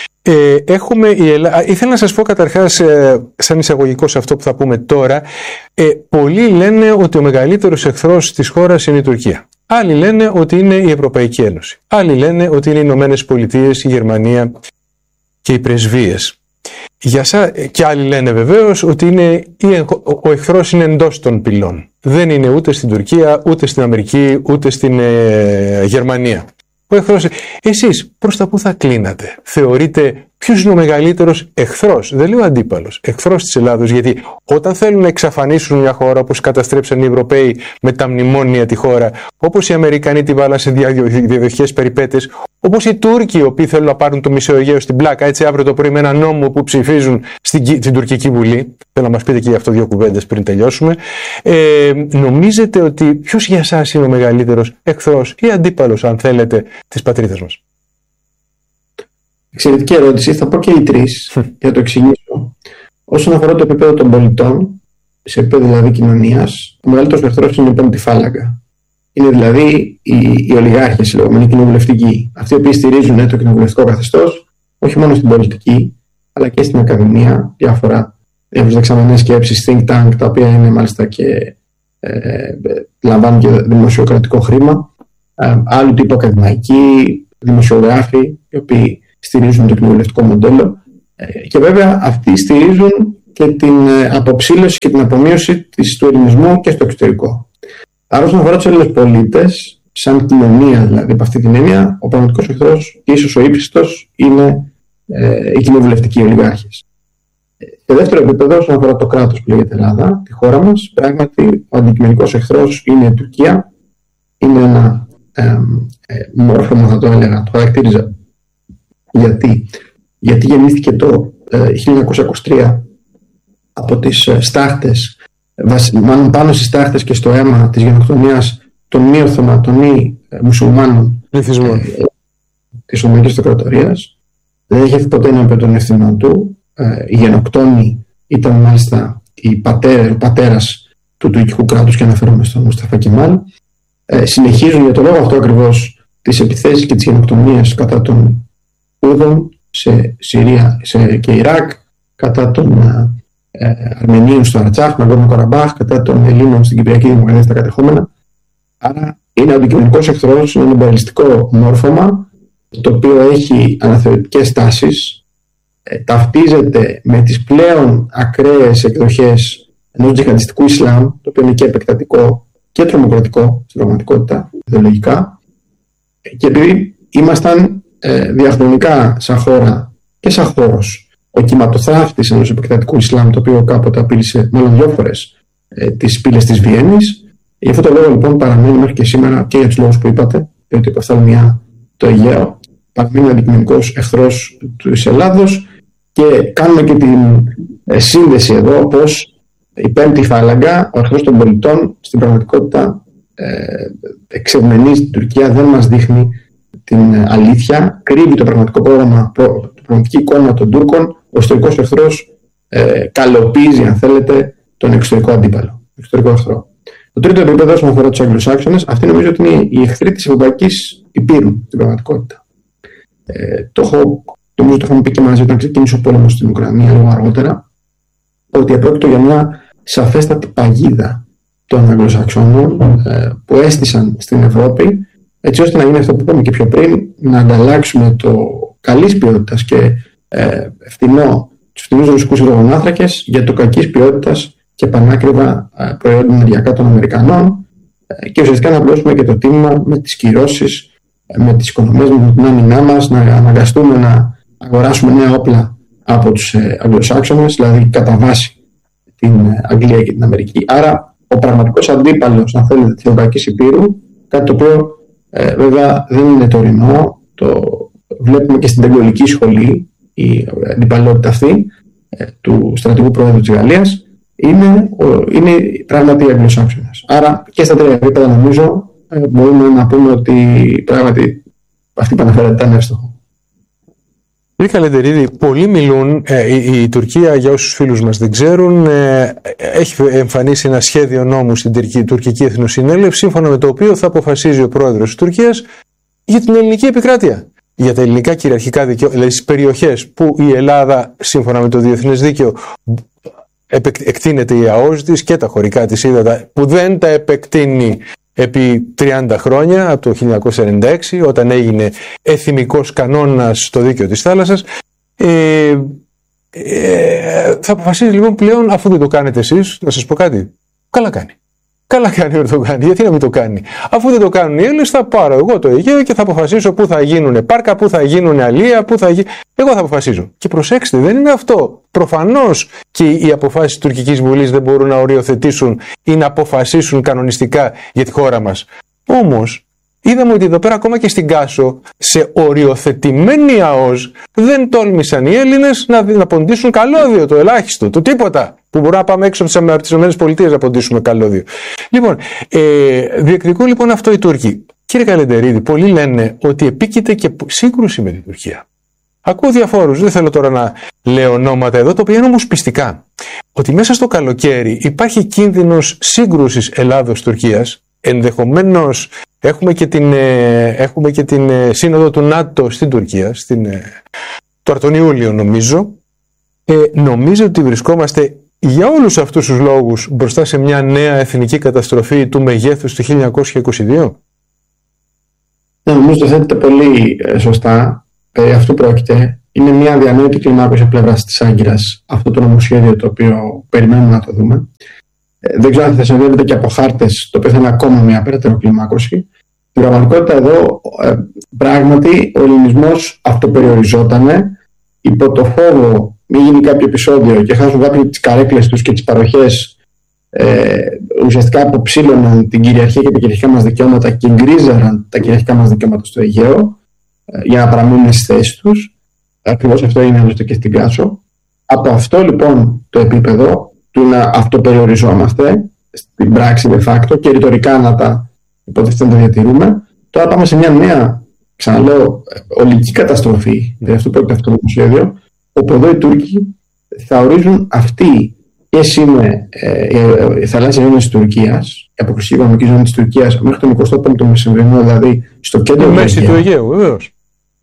Ε, έχουμε η Ελλάδα... Ήθελα να σας πω καταρχάς, ε, σαν εισαγωγικό σε αυτό που θα πούμε τώρα, ε, πολλοί λένε ότι ο μεγαλύτερος εχθρός της χώρας είναι η Τουρκία. Άλλοι λένε ότι είναι η Ευρωπαϊκή Ένωση. Άλλοι λένε ότι είναι οι Ηνωμένες Πολιτείες, η Γερμανία και οι πρεσβείες. Για σα... Και άλλοι λένε βεβαίως ότι είναι... ο εχθρός είναι εντός των πυλών. Δεν είναι ούτε στην Τουρκία, ούτε στην Αμερική, ούτε στην ε, Γερμανία. Ο εχθρός... Εσείς προς τα πού θα κλείνατε? Θεωρείτε ποιος είναι ο μεγαλύτερος εχθρός? Δεν λέω αντίπαλος, εχθρός της Ελλάδος. Γιατί όταν θέλουν να εξαφανίσουν μια χώρα, όπως καταστρέψαν οι Ευρωπαίοι με τα μνημόνια τη χώρα, όπως οι Αμερικανοί τη βάλαν σε διαδοχικές περιπέτειες, όπως οι Τούρκοι, οι οποίοι θέλουν να πάρουν το Μισό Αιγαίο στην πλάκα, έτσι αύριο το πρωί με ένα νόμο που ψηφίζουν στην, στην τουρκική βουλή. Θέλω να μας πείτε και γι' αυτό δύο κουβέντες πριν τελειώσουμε. Ε, νομίζετε ότι ποιος για εσάς είναι ο μεγαλύτερος εχθρός ή αντίπαλος, αν θέλετε, της πατρίδας μας? Εξαιρετική ερώτηση. Θα πω και οι τρεις για να το εξηγήσω. Όσον αφορά το επίπεδο των πολιτών, σε επίπεδο δηλαδή κοινωνίας, ο μεγαλύτερος εχθρός είναι η πέμπτη φάλαγγα. Είναι δηλαδή οι, οι ολιγάρχες, οι λεγόμενοι κοινοβουλευτικοί. Αυτοί οι οποίοι στηρίζουν το κοινοβουλευτικό καθεστώς, όχι μόνο στην πολιτική, αλλά και στην ακαδημία, διάφορα διάφορες δεξαμενές σκέψεις, think tank, τα οποία είναι μάλιστα και ε, λαμβάνουν και δημοσιοκρατικό χρήμα, ε, άλλου τύπου ακαδημαϊκοί, δημοσιογράφοι, οι οποίοι στηρίζουν το κοινοβουλευτικό μοντέλο, ε, και βέβαια αυτοί στηρίζουν και την ε, αποψήλωση και την απομείωση της, του ελληνισμού και στο εξωτερικό. Άρα, όσον αφορά τους Έλληνες πολίτες, σαν κοινωνία δηλαδή, από αυτή την έννοια, ο πραγματικός εχθρός, ίσως ο ύψιστος, είναι ε, οι κοινοβουλευτικοί ολιγάρχες. Σε δεύτερο επίπεδο, όσον αφορά το κράτος που λέγεται Ελλάδα, τη χώρα μας, πράγματι ο αντικειμενικός εχθρός είναι η Τουρκία. Είναι ένα ε, ε, μόρφωμα, θα το έλεγα, το χαρακτήριζα. Γιατί, Γιατί γεννήθηκε το ε, χίλια εννιακόσια είκοσι τρία από τις ε, στάχτες, μάλλον πάνω στις στάχτες και στο αίμα της γενοκτονίας των μη Οθωμα, των μη ε, μουσουλμάνων ε, ε, της Οθωμανικής Αυτοκρατορίας. Δεν είχε ποτέ να πει των ευθυνών του. Ε, οι γενοκτόνοι ήταν μάλιστα η πατέρα, ο πατέρας του τουρκικού κράτους, και αναφέρομαι στον Μουσταφά Κεμάλ. Ε, συνεχίζουν για το λόγο αυτό ακριβώς τις επιθέσεις και τις γενοκτονίες κατά των Κούρδων σε Συρία σε, και Ιράκ, κατά των ε, Αρμενίων στο Αρτσάχ, Ναγκόρνο Καραμπάχ, κατά των Ελλήνων στην Κυπριακή Δημοκρατία στα κατεχόμενα. Άρα είναι ο αντικειμενικός εχθρός, είναι ένα εμπεριστικό μόρφωμα, το οποίο έχει αναθεωρητικές τάσεις, ε, ταυτίζεται με τις πλέον ακραίες εκδοχές ενός τζιχαντιστικού Ισλάμ, το οποίο είναι και επεκτατικό και τρομοκρατικό στην πραγματικότητα, ιδεολογικά, και επειδή ήμασταν ε, διαχρονικά σαν χώρα και σαν χώρος ο κυματοθράφτης ενός επεκτατικού Ισλάμ, το οποίο κάποτε απείλησε μάλλον δυο φορές ε, τις πύλες της Βιέννης. Γι' αυτό το λόγο λοιπόν παραμένει μέχρι και σήμερα, και για τους λόγους που είπατε, διότι η οφθαλμιά, το Αιγαίο, παραμένει αντικειμενικός εχθρός της Ελλάδος, και κάνουμε και την ε, σύνδεση εδώ πως η πέμπτη φάλαγγα, ο εχθρός των πολιτών, στην πραγματικότητα ε, εξευμενής στην Τουρκία, δεν μας δείχνει την αλήθεια, κρύβει το πραγματικό πρόγραμμα, το πραγματική εικόνα των Τούρκων. Ο ιστορικός εχθρός ε, καλοποιίζει, αν θέλετε, τον εξωτερικό αντίπαλο, εξωτερικό εχθρό. Το τρίτο επίπεδο, όσον αφορά τους Αγγλοσάξονες, αυτή νομίζω ότι είναι η εχθρή της Ευρωπαϊκής Υπήρου στην πραγματικότητα. Ε, το έχω, νομίζω το είχαμε πει και μαζί όταν ξεκίνησε ο πόλεμος στην Ουκρανία λίγο αργότερα, ότι επρόκειτο για μια σαφέστατη παγίδα των Αγγλοσαξώνων ε, που έστησαν στην Ευρώπη, έτσι ώστε να γίνει αυτό που είπαμε και πιο πριν, να ανταλλάξουμε το καλής ποιότητας και ε, φτηνό, τους φτηνούς ρωσικούς υδρογονάνθρακες για το κακής ποιότητας και πανάκριβα ε, προϊόντα ενεργειακά των Αμερικανών, ε, και ουσιαστικά να πληρώσουμε και το τίμημα με τις κυρώσεις, ε, με τις οικονομίες μας, με την άμυνά μας, να αναγκαστούμε να αγοράσουμε νέα όπλα από τους ε, Αγγλοσάξονες, δηλαδή κατά βάση την ε, Αγγλία και την Αμερική. Άρα ο πραγματικός αντίπαλος, αν θέλετε, της Ευρωπαϊκής Υπήρου, κάτι το οποίο Ε, βέβαια δεν είναι τωρινό, το βλέπουμε και στην τεχνολογική σχολή, η αντιπαλότητα αυτή ε, του στρατηγού πρόεδρου της Γαλλίας είναι, είναι πράγματι οι Αγγλοσάξονες. Άρα και στα τρία επίπεδα νομίζω ε, μπορούμε να πούμε ότι πράγματι αυτή που αναφέρατε ήταν εύστοχο. Κύριε Καλεντερίδη, πολλοί μιλούν, ε, η, η Τουρκία, για όσους φίλους μας δεν ξέρουν, ε, έχει εμφανίσει ένα σχέδιο νόμου στην τουρκική, τουρκική Εθνοσυνέλευση, σύμφωνα με το οποίο θα αποφασίζει ο πρόεδρος της Τουρκίας για την ελληνική επικράτεια. Για τα ελληνικά κυριαρχικά δικαιώματα, δηλαδή στις περιοχές που η Ελλάδα, σύμφωνα με το διεθνές δίκαιο, εκτείνεται η ΑΟΣ της και τα χωρικά της ύδατα, που δεν τα επεκτείνει επί τριάντα χρόνια, από το χίλια εννιακόσια ενενήντα έξι, όταν έγινε εθιμικός κανόνας στο δίκαιο της θάλασσας. Ε, ε, θα αποφασίσει λοιπόν πλέον, αφού δεν το κάνετε εσείς, να σας πω κάτι. Καλά κάνει. Καλά κάνει να το κάνει. Γιατί να μην το κάνει? Αφού δεν το κάνουν οι Έλληνες, θα πάρω εγώ το Αιγαίο και θα αποφασίσω πού θα γίνουν πάρκα, πού θα γίνουν αλεία, πού θα γι... Εγώ θα αποφασίζω. Και προσέξτε, δεν είναι αυτό. Προφανώς και οι αποφάσεις της τουρκικής βουλής δεν μπορούν να οριοθετήσουν ή να αποφασίσουν κανονιστικά για τη χώρα μας. Όμως, είδαμε ότι εδώ πέρα, ακόμα και στην Κάσο, σε οριοθετημένη ΑΟΣ, δεν τόλμησαν οι Έλληνες να, να ποντίσουν καλώδιο, το ελάχιστο, το τίποτα. Που μπορούμε να πάμε έξω από τις ΗΠΑ να ποντίσουμε καλώδιο. Λοιπόν, ε, διεκδικούν λοιπόν αυτό οι Τούρκοι. Κύριε Καλεντερίδη, πολλοί λένε ότι επίκειται και σύγκρουση με την Τουρκία. Ακούω διαφόρους, δεν θέλω τώρα να λέω ονόματα εδώ, το οποίο είναι όμως πιστικά. Ότι μέσα στο καλοκαίρι υπάρχει κίνδυνος σύγκρουσης Ελλάδος-Τουρκίας. Ενδεχομένως έχουμε και την, ε, έχουμε και την ε, σύνοδο του ΝΑΤΟ στην Τουρκία, στην, ε, τώρα τον Ιούλιο νομίζω. Ε, νομίζω ότι βρισκόμαστε για όλους αυτούς τους λόγους μπροστά σε μια νέα εθνική καταστροφή του μεγέθους του χίλια εννιακόσια είκοσι δύο. Ναι, νομίζω το θέτετε πολύ ε, σωστά. Περί αυτού πρόκειται. Είναι μια αδιανόητη κλιμάκωση από πλευράς της Άγκυρας αυτό το νομοσχέδιο, το οποίο περιμένουμε να το δούμε. Ε, δεν ξέρω αν θα συνοδεύεται και από χάρτες, το οποίο θα είναι ακόμα μια περαιτέρω κλιμάκωση. Στην πραγματικότητα εδώ ε, πράγματι ο ελληνισμός αυτοπεριοριζόταν υπό το φόβο μην γίνει κάποιο επεισόδιο και χάσουν κάποιοι τις καρέκλες τους και τις παροχές, ε, ουσιαστικά αποψήλωναν την κυριαρχία και τα κυριαρχικά μας δικαιώματα και γκρίζαραν τα κυριαρχικά μας δικαιώματα στο Αιγαίο, ε, για να παραμείνουν στις θέσεις τους. Ακριβώς αυτό είναι άλλωστε και στην Κάσο. Από αυτό λοιπόν το επίπεδο του να αυτοπεριοριζόμαστε στην πράξη de facto και ρητορικά να τα υποτίθεται να τα διατηρούμε, τώρα πάμε σε μια νέα, ξαναλέω, ολική καταστροφή, δηλαδή αυτό πρόκειται αυτό το νομοσχέδιο, όπου εδώ οι Τούρκοι θα ορίζουν αυτή ποιες είναι ε, οι θαλάσσιες ζώνες της Τουρκίας, η αποκλειστική οικονομική ζώνη της Τουρκίας μέχρι τον εικοστό πέμπτο μεσημβρινό, δηλαδή στο κέντρο του μέση του Αιγαίου, βεβαίως.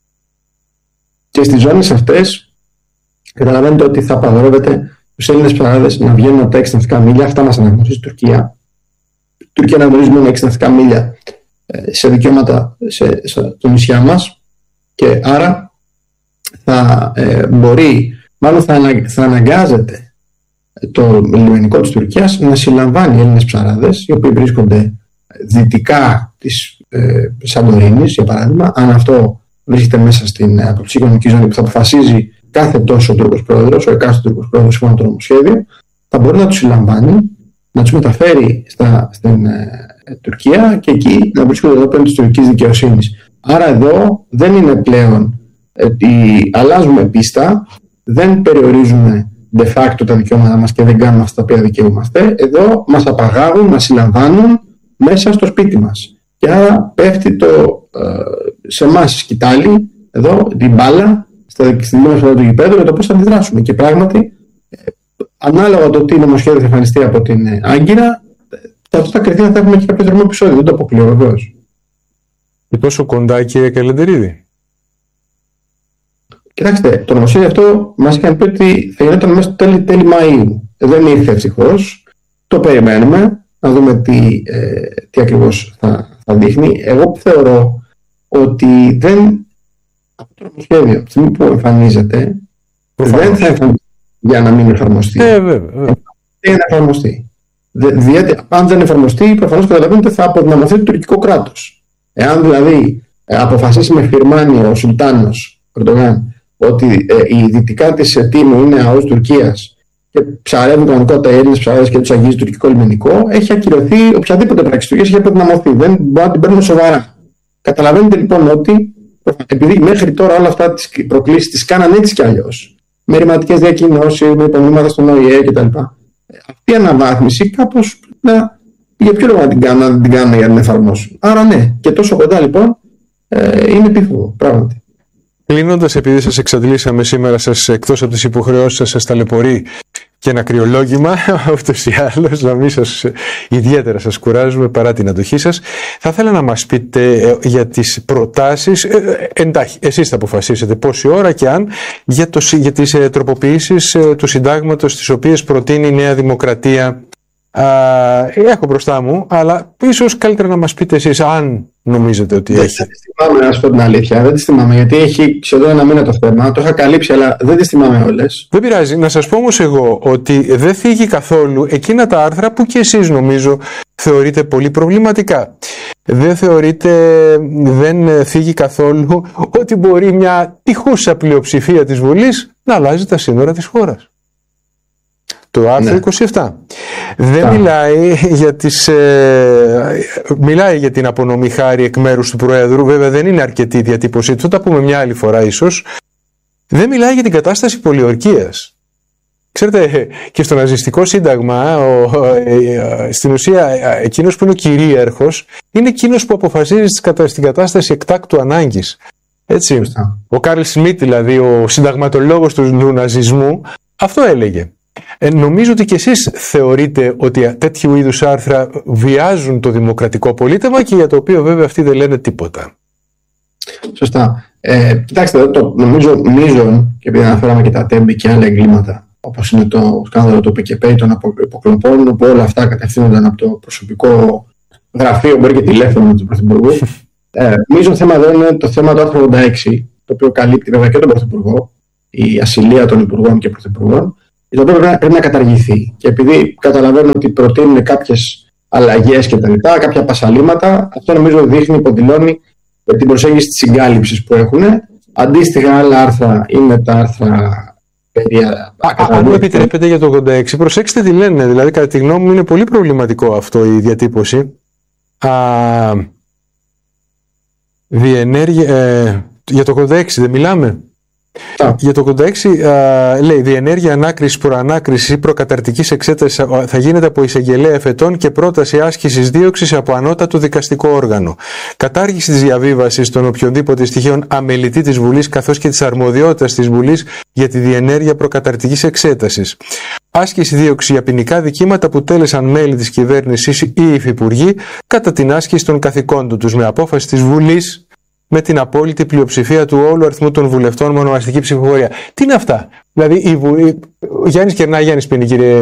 Και στις ζώνες αυτές καταλαβαίνετε ότι θα απαγορεύεται τους Έλληνες ψαράδες να βγαίνουν από τα έξι ναυτικά μίλια. Αυτά μας αναγνωρίζει η Τουρκία. Η Τουρκία αναγνωρίζει μόνο έξι ναυτικά μίλια σε δικαιώματα σε, σε, στο νησιά μας, και άρα θα ε, μπορεί, μάλλον θα, ανα, θα αναγκάζεται το λιμενικό της Τουρκίας να συλλαμβάνει Έλληνες ψαράδες οι οποίοι βρίσκονται δυτικά της ε, Σαντορίνης, για παράδειγμα, αν αυτό βρίσκεται μέσα στην αποκλειστική οικονομική ζώνη που θα αποφασίζει κάθε τόσο ο Τούρκος πρόεδρος, ο εκάστοτε Τούρκος πρόεδρος σύμφωνα με το νομοσχέδιο, θα μπορεί να τους συλλαμβάνει, να τους μεταφέρει στα, στην ε, Τουρκία και εκεί να βρίσκονται ενώπιον της τουρκικής δικαιοσύνης. Άρα εδώ δεν είναι πλέον ότι αλλάζουμε πίστα, δεν περιορίζουμε de facto τα δικαιώματα μας και δεν κάνουμε αυτά τα οποία δικαιούμαστε. Εδώ μας απαγάγουν, μας συλλαμβάνουν μέσα στο σπίτι μας. Και άρα πέφτει το, ε, σε εμάς η σκητάλη, εδώ την μπάλα, στην δική του γηπέδου, για το πώς θα αντιδράσουμε. Και πράγματι, ε, ανάλογα το τι νομοσχέδιο θα εμφανιστεί από την ε, Άγκυρα, σε αυτό θα κρυθεί να θα έχουμε και κάποιο θερμό επεισόδιο. Δεν το αποκλείω βεβαίως. Και τόσο κοντά, κύριε Καλεντερίδη? Κοιτάξτε, το νομοσχέδιο αυτό μας είχαν πει ότι θα γινόταν μέσα στο τέλη, τέλη Μαΐου. Δεν ήρθε ευτυχώς. Το περιμένουμε να δούμε τι, ε, τι ακριβώς θα, θα δείχνει. Εγώ θεωρώ ότι δεν, αυτό το νομοσχέδιο, από τη στιγμή που εμφανίζεται, προφανώς δεν θα εμφανιστεί για να μην εφαρμοστεί. Ε, βέβαια. βέβαια. Για να εφαρμοστεί. Διότι αν δεν εφαρμοστεί, προφανώς καταλαβαίνετε θα αποδυναμωθεί το τουρκικό κράτος. Εάν δηλαδή ε, αποφασίσει με φιρμάνι ο Σουλτάνος Ερντογάν ότι ε, η δυτικά της Τίμου είναι ΑΟΣ Τουρκίας και ψαρεύουν κανονικότητα οι Έλληνες ψαράδες και τους αγγίζει τουρκικό λιμενικό, έχει ακυρωθεί οποιαδήποτε πράξη Τουρκίας, έχει αποδυναμωθεί. Δεν μπορεί να την παίρνουμε σοβαρά. Καταλαβαίνετε λοιπόν ότι επειδή μέχρι τώρα όλα αυτά τις προκλήσεις τις κάνανε έτσι κι αλλιώς, με ρηματικές διακοινώσεις, με υπομνήματα στον ΟΗΕ κτλ. Αυτή η αναβάθμιση κάπως να, για ποιο λόγο να την κάνουν, να την κάνουν για να την εφαρμόσουν. Άρα ναι, και τόσο κοντά λοιπόν ε, είναι επίφοβο πράγματι. Κλείνοντας, επειδή σας εξαντλήσαμε σήμερα, σας, εκτός από τις υποχρεώσεις σας, σας ταλαιπωρεί και ένα κρυολόγημα, ούτως ή άλλως, να μην σας ιδιαίτερα σας κουράζουμε παρά την αντοχή σας, θα ήθελα να μας πείτε για τις προτάσεις, ε, εντάχει, εσείς θα αποφασίσετε πόση ώρα και αν, για, το, για τις ε, τροποποιήσεις ε, του συντάγματος, τις οποίες προτείνει η Νέα Δημοκρατία. Α, έχω μπροστά μου, αλλά ίσως καλύτερα να μας πείτε εσείς αν νομίζετε ότι δεν έχει. Δεν τη θυμάμαι, να σου πω την αλήθεια. Δεν τη θυμάμαι, γιατί έχει σχεδόν ένα μήνα το θέμα. Το είχα καλύψει, αλλά δεν τι θυμάμαι όλες. Δεν πειράζει. Να σας πω όμως εγώ ότι δεν θίγει καθόλου εκείνα τα άρθρα που και εσείς νομίζω θεωρείτε πολύ προβληματικά. Δεν θεωρείτε, δεν θίγει καθόλου ότι μπορεί μια τυχούσα πλειοψηφία της Βουλής να αλλάζει τα σύνορα της χώρας. Το άρθρο ναι. είκοσι επτά. Δεν yeah. μιλάει για τις, ε, μιλάει για την απονομή χάρη εκ μέρους του Προέδρου. Βέβαια δεν είναι αρκετή η διατύπωσή του, θα τα πούμε μια άλλη φορά ίσως. Δεν μιλάει για την κατάσταση πολιορκίας. Ξέρετε, και στο ναζιστικό σύνταγμα, ο, ε, ε, στην ουσία εκείνος που είναι ο κυρίαρχος είναι εκείνος που αποφασίζει στην κατάσταση εκτάκτου ανάγκης. Έτσι. Yeah. Ο Κάρλ Σμιτ, δηλαδή ο συνταγματολόγος του ναζισμού, αυτό έλεγε. Ε, νομίζω ότι και εσείς θεωρείτε ότι τέτοιου είδους άρθρα βιάζουν το δημοκρατικό πολίτευμα και για το οποίο βέβαια αυτοί δεν λένε τίποτα. Σωστά. Ε, κοιτάξτε, το νομίζω μείζον, και επειδή αναφέραμε και τα τέμπη και άλλα εγκλήματα, όπως είναι το σκάνδαλο του πι κέι πι των υποκλοπών, όπου όλα αυτά κατευθύνονταν από το προσωπικό γραφείο, μπορεί και τηλέφωνο του Πρωθυπουργού. ε, μείζον θέμα εδώ είναι το θέμα του άρθρου ογδόντα έξι, το οποίο καλύπτει βέβαια και τον Πρωθυπουργό, η ασυλία των Υπουργών και Πρωθυπουργών, το οποίο πρέπει να καταργηθεί. Και επειδή καταλαβαίνω ότι προτείνουν κάποιες αλλαγές και τα λοιπά, κάποια πασαλήματα, αυτό νομίζω δείχνει, υποδηλώνει την προσέγγιση της συγκάλυψης που έχουν. Αντίστοιχα, άλλα άρθρα είναι τα άρθρα Αν μου επιτρέπετε για το ογδόντα έξι, προσέξτε τι λένε. Δηλαδή, κατά τη γνώμη μου, είναι πολύ προβληματικό αυτό η διατύπωση. Α, διενέργεια, ε, για το ογδόντα έξι δεν μιλάμε. Yeah. Για το ογδόντα έξι α, λέει διενέργεια ανάκρισης, προανάκρισης ή προκαταρτικής εξέτασης θα γίνεται από εισαγγελέα εφετών και πρόταση άσκησης δίωξης από ανώτατο δικαστικό όργανο. Κατάργηση της διαβίβασης των οποιονδήποτε στοιχείων αμελητή της Βουλής καθώς και της αρμοδιότητας της Βουλής για τη διενέργεια προκαταρτικής εξέτασης. Άσκηση δίωξη για ποινικά δικήματα που τέλεσαν μέλη της κυβέρνησης ή υφυπουργοί κατά την άσκηση των καθηκόντων τους με απόφαση της Βουλής με την απόλυτη πλειοψηφία του όλου αριθμού των βουλευτών με ονομαστική ψηφοφορία. Τι είναι αυτά? Δηλαδή, η Βουλή... Γιάννης Κερνά, Γιάννης Πίνη, κύριε...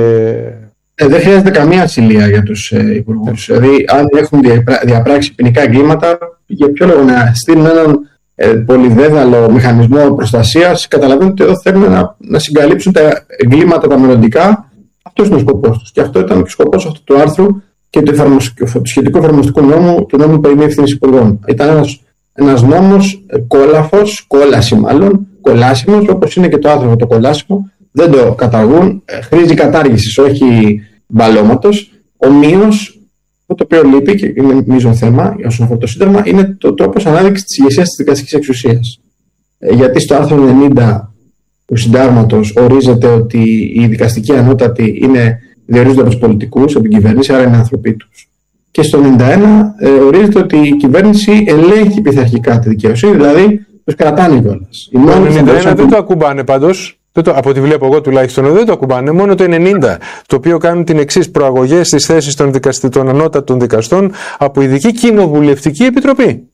Ε, δεν χρειάζεται καμία ασυλία για τους ε, υπουργούς. Δηλαδή, αν έχουν διαπράξει ποινικά εγκλήματα, για ποιο λόγο να στείλουν έναν ε, πολυδέδαλο μηχανισμό προστασίας? Καταλαβαίνετε ότι εδώ θέλουν να, να συγκαλύψουν τα εγκλήματα τα μελλοντικά. Αυτό είναι ο σκοπός τους. Και αυτό ήταν και ο σκοπός αυτού του άρθρου και του, του σχετικού εφαρμοστικού νόμου, του νόμου περί μη ευθύνης υπουργών. Ήταν ένας Ένας νόμος κόλαφος, κόλαση μάλλον, κολάσιμος, όπως είναι και το άνθρωπο το κολάσιμο, δεν το καταργούν, χρήζει κατάργησης, όχι μπαλώματος. Ομοίως, αυτό το οποίο λείπει και είναι μείζον θέμα όσον αφορά το Σύνταγμα, είναι το τρόπος ανάδειξης της ηγεσίας της δικαστικής εξουσίας. Γιατί στο άρθρο ενενήντα του Συντάγματος ορίζεται ότι η δικαστική ανώτατη είναι διορίζονται από τους πολιτικούς, από την κυβέρνηση, άρα είναι άνθρωποι τους. Και στο ενενήντα ένα ε, ορίζεται ότι η κυβέρνηση ελέγχει πειθαρχικά τη δικαιοσύνη, δηλαδή τους κρατάνε κιόλας. Το ενενήντα ένα δεν το ακουμπάνε πάντως, δεν το, από ό,τι βλέπω εγώ τουλάχιστον, δεν το ακουμπάνε, μόνο το ενενήντα, το οποίο κάνουν την εξής: προαγωγές στις θέσεις των, δικαστή, των ανώτατων δικαστών από ειδική κοινοβουλευτική επιτροπή.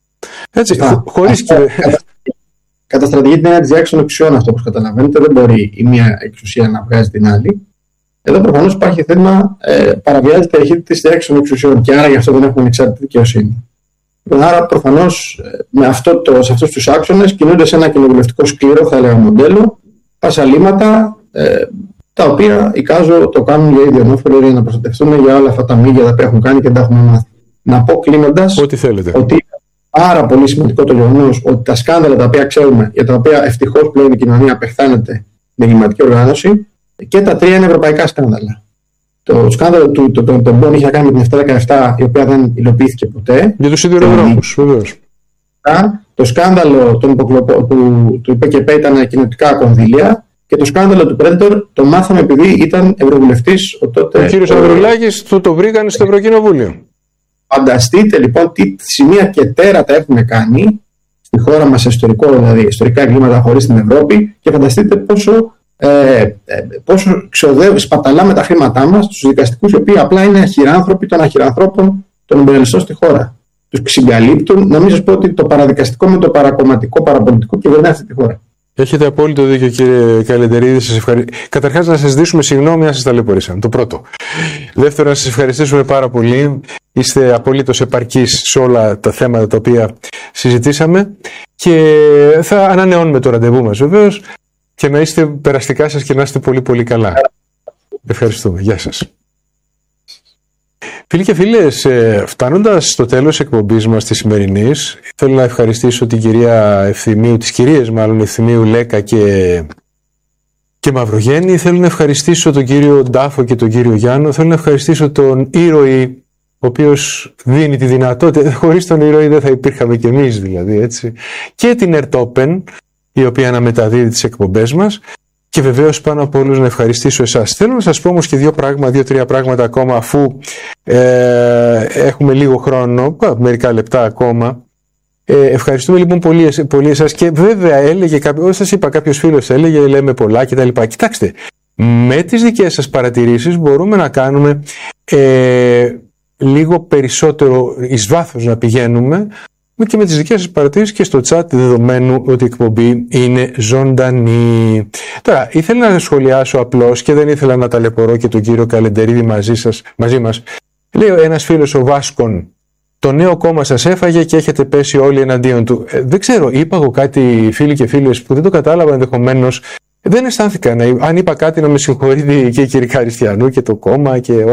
Έτσι, χωρίς και... Καταστρατηγεί την έννοια της διάξης των εξουσιών αυτό, όπως καταλαβαίνετε, δεν μπορεί η μία εξουσία να βγάζει την άλλη. Εδώ προφανώς υπάρχει θέμα, ε, παραβιάζεται η αρχή της διάξης των εξουσιών και άρα γι' αυτό δεν έχουμε εξάρτητη δικαιοσύνη. Άρα προφανώς με αυτό το, σε αυτούς τους άξονες κινούνται σε ένα κοινοβουλευτικό σκληρό, θα έλεγα, μοντέλο, πασαλήματα, ε, τα οποία εικάζω το κάνουν για ιδιονόφελο για να προστατευτούν για όλα αυτά τα μύγια τα οποία έχουν κάνει και δεν τα έχουμε μάθει. Να πω κλείνοντας ότι θέλετε. Ότι είναι πάρα πολύ σημαντικό το γεγονός ότι τα σκάνδαλα τα οποία ξέρουμε, για τα οποία ευτυχώς πλέον η κοινωνία απεχθάνεται με εγκληματική οργάνωση, και τα τρία είναι ευρωπαϊκά σκάνδαλα. Το σκάνδαλο του το, το, το Μπον είχε να κάνει με την επτακόσια δεκαεπτά, η οποία δεν υλοποιήθηκε ποτέ. Για τους σιδηροδρόμους, βεβαίως. Το σκάνδαλο των υποκλοπο, του, του ΠΚΠ ήταν κοινωτικά κονδύλια. Και το σκάνδαλο του Predator το μάθαμε επειδή ήταν ευρωβουλευτής ο τότε. Ο κύριος Ανδρουλάκης του το βρήκαν στο Ευρωκοινοβούλιο. Φανταστείτε λοιπόν τι σημεία και τέρατα έχουν κάνει στη χώρα μας, ιστορικό, δηλαδή ιστορικά εγκλήματα χωρίς την Ευρώπη, και φανταστείτε πόσο. Ε, πόσο ξοδεύει, σπαταλάμε τα χρήματά μας στους δικαστικούς, οι οποίοι απλά είναι αχυράνθρωποι των αχυρανθρώπων των εμπεριαλιστών στη χώρα. Τους συγκαλύπτουν. Να μην σας πω ότι το παραδικαστικό με το παρακομματικό, παραπολιτικό κυβερνάει αυτή τη χώρα. Έχετε απόλυτο δίκιο, κύριε Καλεντερίδη. Σας ευχαρι... Καταρχάς, να σας ζητήσουμε συγγνώμη αν σας ταλαιπωρήσαμε. Το πρώτο. Δεύτερο, να σας ευχαριστήσουμε πάρα πολύ. Είστε απολύτως επαρκείς σε όλα τα θέματα τα οποία συζητήσαμε και θα ανανεώνουμε το ραντεβού μας βεβαίως. Και να είστε περαστικά σας και να είστε πολύ πολύ καλά. Ευχαριστούμε. Γεια σας. Φίλοι και φίλες, φτάνοντας στο τέλος της εκπομπής μας της σημερινής, θέλω να ευχαριστήσω την κυρία Ευθυμίου, τις κυρίες μάλλον Ευθυμίου Λέκα και, και Μαυρογέννη. Θέλω να ευχαριστήσω τον κύριο Ντάφο και τον κύριο Γιάννο. Θέλω να ευχαριστήσω τον ήρωη, ο οποίος δίνει τη δυνατότητα. Χωρίς τον ήρωη δεν θα υπήρχαμε κι εμείς δηλαδή, έτσι. Και την Ερτόπεν, η οποία αναμεταδίδει τις εκπομπές μας, και βεβαίως πάνω από όλους να ευχαριστήσω εσάς. Θέλω να σας πω όμως και δύο πράγματα, δύο-τρία πράγματα ακόμα, αφού ε, έχουμε λίγο χρόνο, μερικά λεπτά ακόμα. Ε, ευχαριστούμε λοιπόν πολύ, πολύ εσάς, και βέβαια έλεγε κάποιος, όπως σας είπα, κάποιος φίλος έλεγε, λέμε πολλά κτλ. Κοιτάξτε, με τις δικές σας παρατηρήσεις μπορούμε να κάνουμε ε, λίγο περισσότερο εις βάθος να πηγαίνουμε, και με τις δικές σας παρατηρήσεις και στο chat, δεδομένου ότι η εκπομπή είναι ζωντανή. Τώρα, ήθελα να σχολιάσω απλώς και δεν ήθελα να ταλαιπωρώ και τον κύριο Καλεντερίδη μαζί, σας, μαζί μας. Λέει ένας φίλος, ο Βάσκον, το νέο κόμμα σας έφαγε και έχετε πέσει όλοι εναντίον του. Ε, δεν ξέρω, είπα εγώ κάτι, φίλοι και φίλες, που δεν το κατάλαβα ενδεχομένως. Δεν αισθάνθηκα, να, αν είπα κάτι, να με συγχωρείτε και η κυρία Χριστιανού και το κόμμα και